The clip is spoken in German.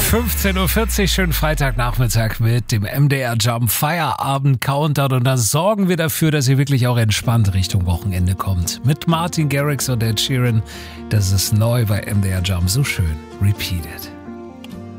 15.40 Uhr, schönen Freitagnachmittag mit dem MDR Jump Feierabend Countdown und da sorgen wir dafür, dass ihr wirklich auch entspannt Richtung Wochenende kommt. Mit Martin Garrix und Ed Sheeran, das ist neu bei MDR Jump, so schön. Repeat it.